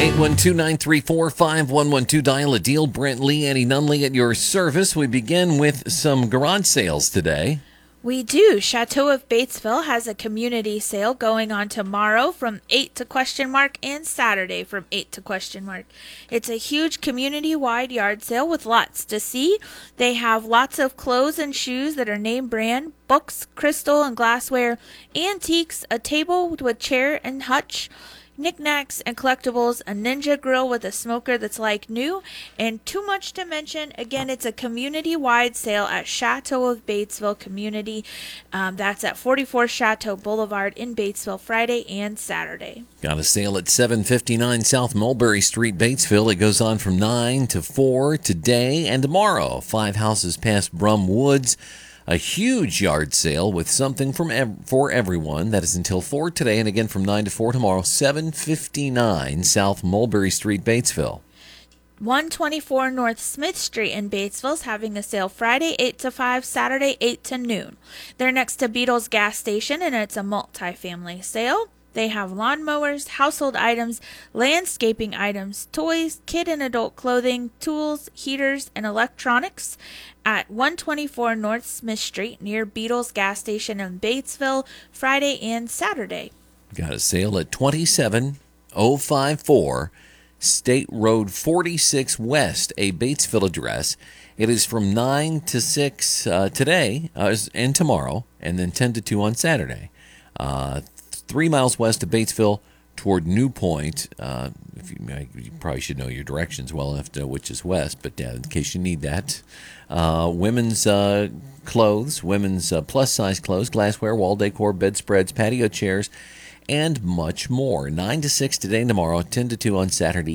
812-934-5112. Dial a deal. Brent Lee, Annie Nunley at your service. We begin with some garage sales today. We do. Chateau of Batesville has a community sale going on tomorrow from 8 to ? And Saturday from 8 to ? It's a huge community-wide yard sale with lots to see. They have lots of clothes and shoes that are name brand, books, crystal and glassware, antiques, a table with chair and hutch, knickknacks and collectibles, a Ninja grill with a smoker that's like new, and too much to mention. Again, it's a community-wide sale at Chateau of Batesville Community. That's at 44 Chateau Boulevard in Batesville, Friday and Saturday. Got a sale at 759 South Mulberry Street, Batesville. It goes on from 9 to 4 today and tomorrow. 5 houses past Brum Woods. A huge yard sale with something for everyone. That is until 4 today and again from 9 to 4 tomorrow. 759 South Mulberry Street, Batesville. 124 North Smith Street in Batesville is having a sale Friday 8 to 5, Saturday 8 to noon. They're next to Beatles gas station and it's a multi-family sale. They have lawnmowers, household items, landscaping items, toys, kid and adult clothing, tools, heaters, and electronics at 124 North Smith Street near Beatles gas station in Batesville, Friday and Saturday. Got a sale at 27054 State Road 46 West, a Batesville address. It is from 9 to 6 today and tomorrow, and then 10 to 2 on Saturday. 3 miles west of Batesville toward New Point. You probably should know your directions well enough to know which is west, but in case you need that. Women's clothes, women's plus-size clothes, glassware, wall decor, bedspreads, patio chairs, and much more. 9 to 6 today and tomorrow, 10 to 2 on Saturday.